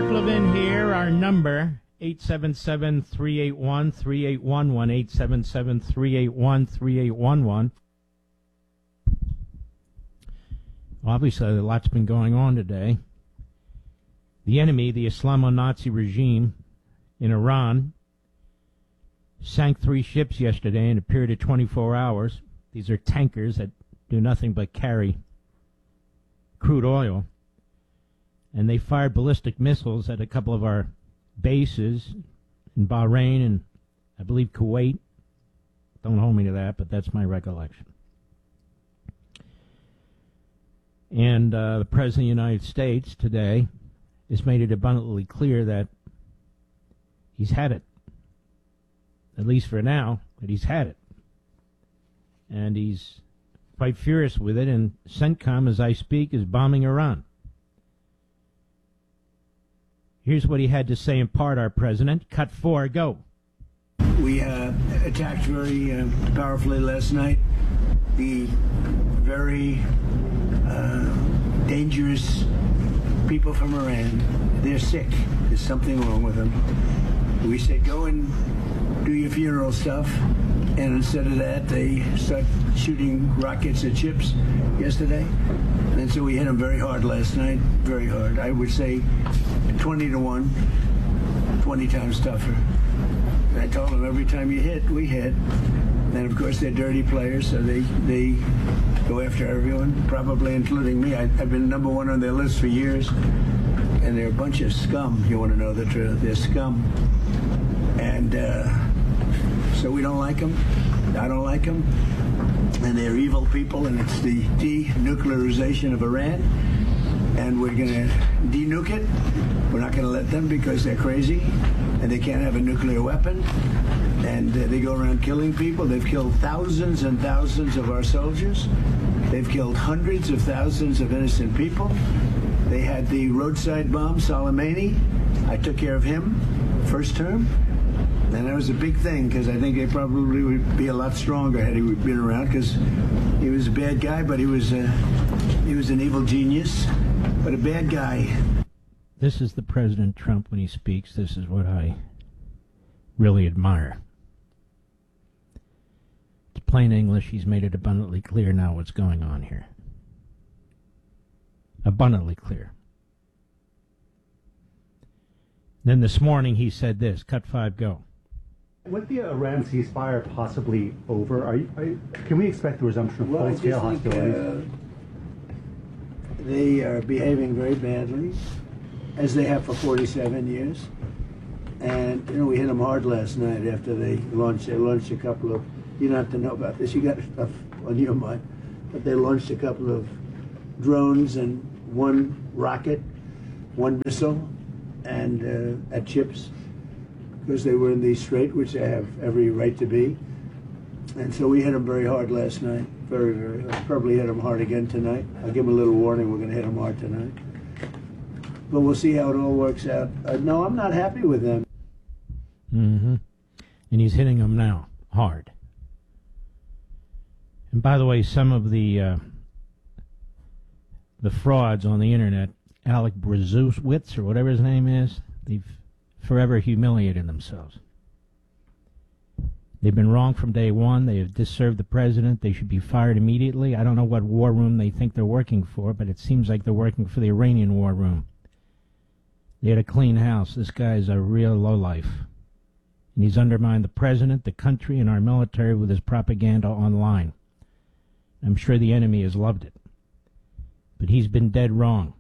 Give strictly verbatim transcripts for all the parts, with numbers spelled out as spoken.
Mark Levin here. Our number, eight seven seven, three eight one, three eight one one, eight seven seven, three eight one, three eight one one. Obviously, a lot's been going on today. The enemy, the Islamo-Nazi regime in Iran, sank three ships yesterday in a period of twenty-four hours. These are tankers that do nothing but carry crude oil. And they fired ballistic missiles at a couple of our bases in Bahrain and, I believe, Kuwait. Don't hold me to that, but that's my recollection. And uh, the President of the United States today has made it abundantly clear that he's had it, at least for now, that he's had it. And he's quite furious with it, and CENTCOM, as I speak, is bombing Iran. Here's what he had to say in part, our president. Cut four, go. We uh, attacked very uh, powerfully last night. The very uh, dangerous people from Iran, they're sick. There's something wrong with them. We said, go and do your funeral stuff. And instead of that, they start shooting rockets at ships yesterday. And so we hit them very hard last night, very hard. I would say twenty to one, twenty times tougher. And I told them every time you hit, we hit. And of course, they're dirty players, so they, they go after everyone, probably including me. I, I've been number one on their list for years. And they're a bunch of scum, you want to know the truth. They're scum. And uh, so we don't like them. I don't like them. And they're evil people, and it's the denuclearization of Iran. And we're going to denuke it. We're not going to let them because they're crazy, and they can't have a nuclear weapon. And uh, they go around killing people. They've killed thousands and thousands of our soldiers. They've killed hundreds of thousands of innocent people. They had the roadside bomb, Soleimani. I took care of him first term. And that was a big thing, because I think they probably would be a lot stronger had he been around, because he was a bad guy, but he was a, he was an evil genius, but a bad guy. This is the President Trump when he speaks. This is what I really admire. It's plain English. He's made it abundantly clear now what's going on here. Abundantly clear. Then this morning he said this, cut five, go. With the Iran ceasefire possibly over, are you, are you, can we expect the resumption of well, full-scale hostilities? Uh, they are behaving very badly, as they have for forty-seven years. And, you know, we hit them hard last night after they launched, they launched a couple of, you don't have to know about this, you got stuff on your mind, but they launched a couple of drones and one rocket, one missile, and uh, at ships, because they were in the strait, which they have every right to be. And so we hit them very hard last night, very, very hard. Probably hit them hard again tonight. I'll give them a little warning, we're going to hit them hard tonight. But we'll see how it all works out. Uh, no, I'm not happy with them. Mm-hmm. And he's hitting them now, hard. And by the way, some of the uh, the frauds on the internet, Alec Brzezowicz, or whatever his name is, they've forever humiliated themselves. They've been wrong from day one. They have disserved the president. They should be fired immediately. I don't know what war room they think they're working for, but it seems like they're working for the Iranian war room. They had a clean house. This guy's a real lowlife. And he's undermined the president, the country, and our military with his propaganda online. I'm sure the enemy has loved it. But he's been dead wrong.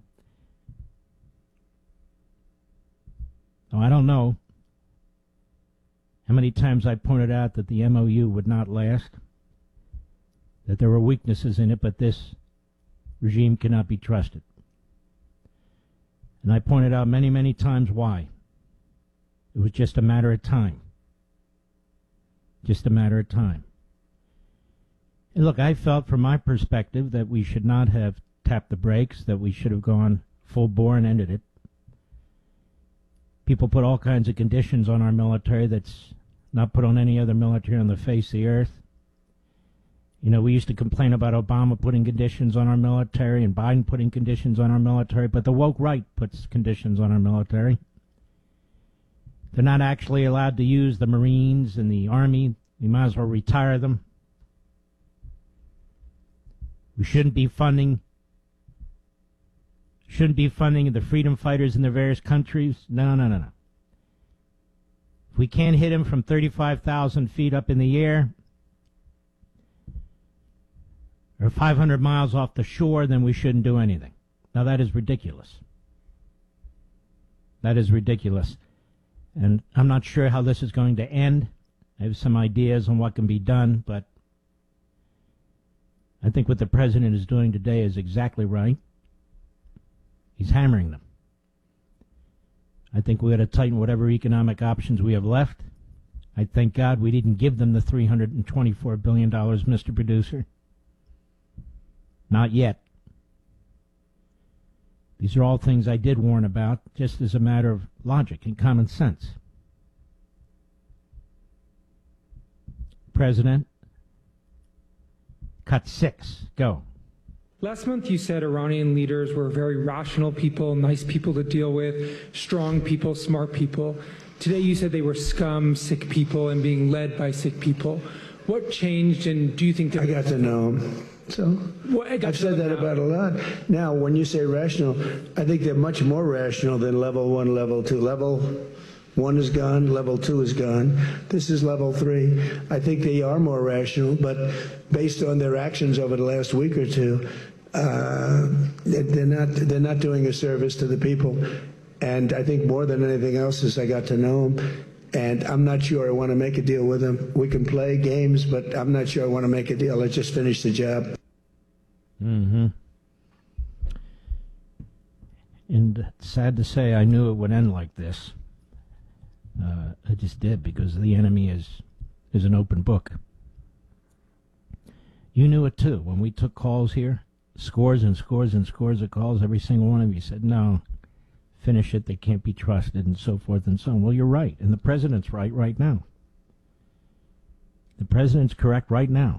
Now, I don't know how many times I pointed out that the M O U would not last, that there were weaknesses in it, but this regime cannot be trusted. And I pointed out many, many times why. It was just a matter of time. Just a matter of time. And look, I felt from my perspective that we should not have tapped the brakes, that we should have gone full bore and ended it. People put all kinds of conditions on our military that's not put on any other military on the face of the earth. You know, we used to complain about Obama putting conditions on our military and Biden putting conditions on our military, but the woke right puts conditions on our military. They're not actually allowed to use the Marines and the Army. We might as well retire them. We shouldn't be funding shouldn't be funding the freedom fighters in the various countries. No, no, no, no. If we can't hit them from thirty-five thousand feet up in the air or five hundred miles off the shore, then we shouldn't do anything. Now, that is ridiculous. That is ridiculous. And I'm not sure how this is going to end. I have some ideas on what can be done, but I think what the president is doing today is exactly right. He's hammering them. I think we ought to tighten whatever economic options we have left. I thank God we didn't give them the three hundred twenty-four billion dollars, Mister Producer. Not yet. These are all things I did warn about, just as a matter of logic and common sense. President, cut six. Go. Last month you said Iranian leaders were very rational people, nice people to deal with, strong people, smart people. Today you said they were scum, sick people, and being led by sick people. What changed, and do you think that... I got to know them. So well, I got I've said that now. about a lot. Now, when you say rational, I think they're much more rational than level one, level two. Level one is gone, level two is gone. This is level three. I think they are more rational, but based on their actions over the last week or two, uh, they're not they're not doing a service to the people. And I think more than anything else is I got to know them. And I'm not sure I want to make a deal with them. We can play games, but I'm not sure I want to make a deal. Let's just finish the job. Mm-hmm. And sad to say, I knew it would end like this. Uh, I just did, because the enemy is is an open book. You knew it too. When we took calls here, scores and scores and scores of calls, every single one of you said, no, finish it, they can't be trusted, and so forth and so on. Well, you're right, and the president's right right now. The president's correct right now.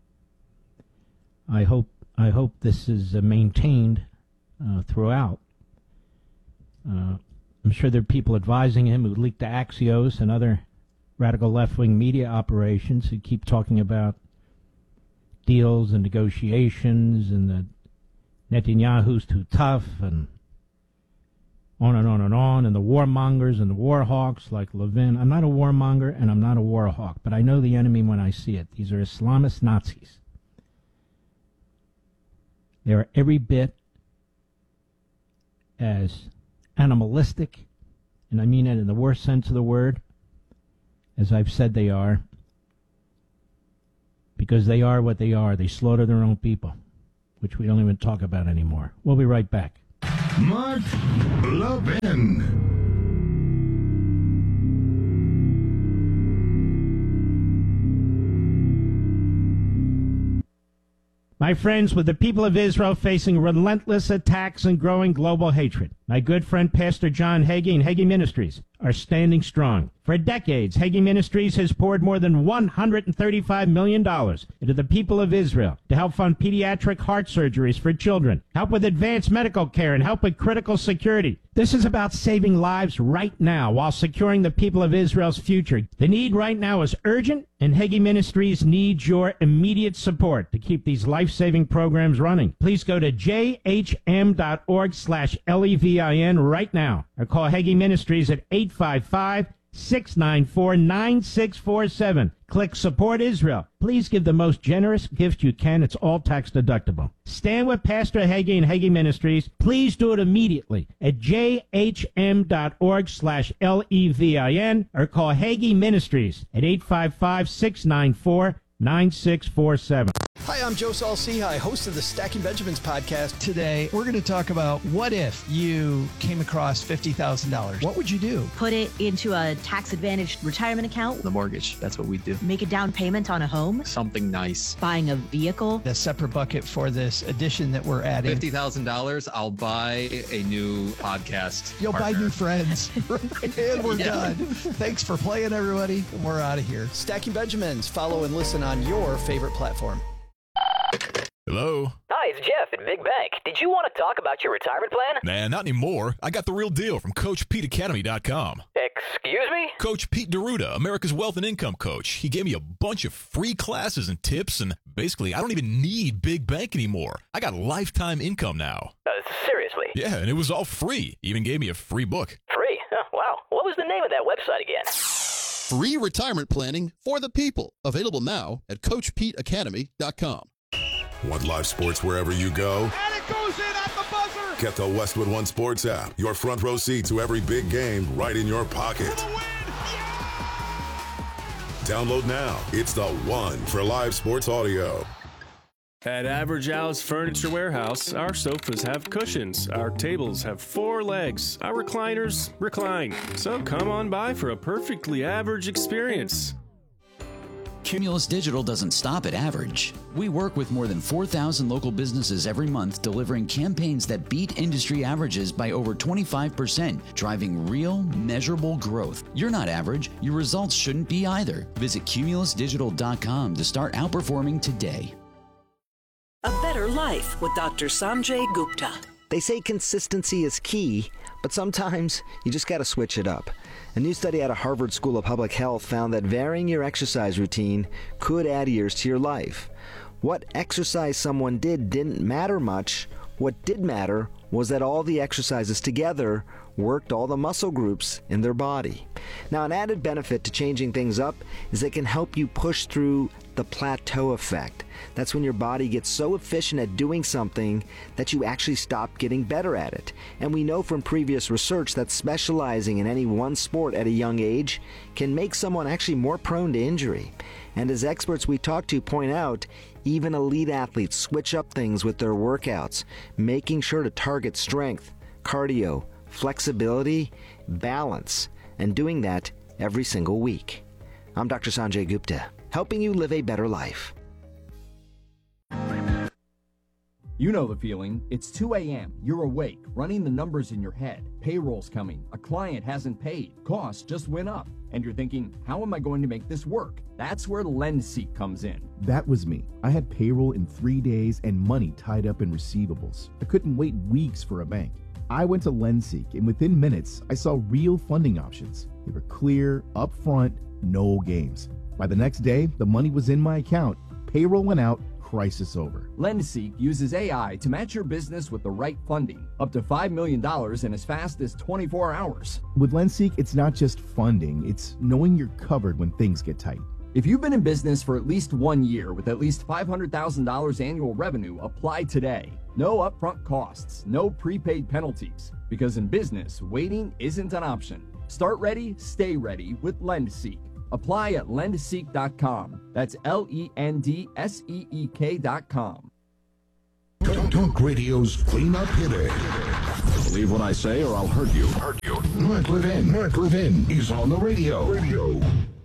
I hope I hope this is uh, maintained uh, throughout. Uh, I'm sure there are people advising him who leaked to Axios and other radical left-wing media operations who keep talking about deals and negotiations and that Netanyahu's too tough and on and on and on, and the warmongers and the warhawks like Levin. I'm not a warmonger and I'm not a warhawk, but I know the enemy when I see it. These are Islamist Nazis. They are every bit as animalistic, and I mean it in the worst sense of the word, as I've said they are, because they are what they are. They slaughter their own people, which we don't even talk about anymore. We'll be right back. Mark Levin. My friends, with the people of Israel facing relentless attacks and growing global hatred, my good friend Pastor John Hagee and Hagee Ministries are standing strong. For decades, Hagee Ministries has poured more than one hundred thirty-five million dollars into the people of Israel to help fund pediatric heart surgeries for children, help with advanced medical care, and help with critical security. This is about saving lives right now while securing the people of Israel's future. The need right now is urgent, and Hagee Ministries needs your immediate support to keep these life-saving programs running. Please go to j h m dot org slash L E V I N right now, or call Hagee Ministries at eight five five, six nine four, nine six four seven. Click Support Israel. Please give the most generous gift you can. It's all tax deductible. Stand with Pastor Hagee and Hagee Ministries. Please do it immediately at j h m dot org slash L E V I N, or call Hagee Ministries at eight five five, six nine four, nine six four seven. Hi, I'm Joe Saul-Sehy, host of the Stacking Benjamins podcast. Today, we're going to talk about what if you came across fifty thousand dollars. What would you do? Put it into a tax-advantaged retirement account. The mortgage, that's what we do. Make a down payment on a home. Something nice. Buying a vehicle. A separate bucket for this addition that we're adding. fifty thousand dollars, I'll buy a new podcast You'll partner. buy new friends. And we're Yeah. done. Thanks for playing, everybody. And we're out of here. Stacking Benjamins. Follow and listen on your favorite platform. Hello? Hi, it's Jeff at Big Bank. Did you want to talk about your retirement plan? Nah, not anymore. I got the real deal from Coach Pete Academy dot com. Excuse me? Coach Pete D'Arruda, America's Wealth and Income Coach. He gave me a bunch of free classes and tips, and basically, I don't even need Big Bank anymore. I got lifetime income now. Uh, seriously? Yeah, and it was all free. He even gave me a free book. Free? Oh, wow. What was the name of that website again? Free retirement planning for the people. Available now at Coach Pete Academy dot com. Want live sports wherever you go? And it goes in at the buzzer! Get the Westwood One Sports app. Your front row seat to every big game right in your pocket. For the win! Yeah! Download now. It's the one for live sports audio. At Average Al's Furniture Warehouse, our sofas have cushions, our tables have four legs, our recliners recline. So come on by for a perfectly average experience. Cumulus Digital doesn't stop at average. We work with more than four thousand local businesses every month, delivering campaigns that beat industry averages by over twenty-five percent, driving real, measurable growth. You're not average. Your results shouldn't be either. Visit Cumulus Digital dot com to start outperforming today. A Better Life with Doctor Sanjay Gupta. They say consistency is key, but sometimes you just got to switch it up. A new study out of Harvard School of Public Health found that varying your exercise routine could add years to your life. What exercise someone did didn't matter much. What did matter was that all the exercises together worked all the muscle groups in their body. Now, an added benefit to changing things up is they can help you push through the plateau effect. That's when your body gets so efficient at doing something that you actually stop getting better at it. And we know from previous research that specializing in any one sport at a young age can make someone actually more prone to injury. And as experts we talk to point out, even elite athletes switch up things with their workouts, making sure to target strength, cardio, flexibility, balance, and doing that every single week. I'm Doctor Sanjay Gupta, helping you live a better life. You know the feeling. It's two a.m. You're awake, running the numbers in your head. Payroll's coming. A client hasn't paid. Costs just went up. And you're thinking, how am I going to make this work? That's where LendSeek comes in. That was me. I had payroll in three days and money tied up in receivables. I couldn't wait weeks for a bank. I went to LendSeek, and within minutes, I saw real funding options. They were clear, upfront, no games. By the next day, the money was in my account. Payroll went out. Crisis over. LendSeek uses A I to match your business with the right funding, up to five million dollars in as fast as twenty-four hours. With LendSeek, it's not just funding, it's knowing you're covered when things get tight. If you've been in business for at least one year with at least five hundred thousand dollars annual revenue, apply today. No upfront costs, no prepaid penalties, because in business, waiting isn't an option. Start ready, stay ready with LendSeek. Apply at lendseek dot com. That's L E N D S E E K dot com. Talk, Talk Radio's cleanup hitter. Believe what I say or I'll hurt you. Hurt you. Mark Levin. Mark Levin is on the radio. Radio.